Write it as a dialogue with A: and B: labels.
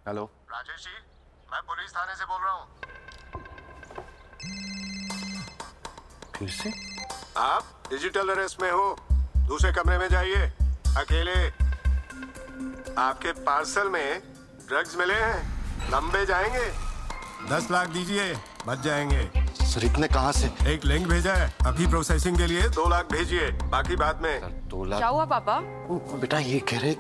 A: Hello
B: Rajesh ji, मैं police थाने से बोल रहा हूँ।
A: फिर से?
B: आप डिजिटल अरेस्ट में हो। दूसरे कमरे में जाइए, अकेले। आपके पार्सल में ड्रग्स मिले हैं, लंबे जाएंगे। 10 लाख दीजिए, बच जाएंगे।
A: सर इतने कहाँ से?
B: एक लिंक भेजा है, अभी प्रोसेसिंग के लिए 2 लाख भेजिए, बाकी बाद में।
A: 2 लाख?
C: क्या हुआ पापा?
A: बेटा ये कह रहे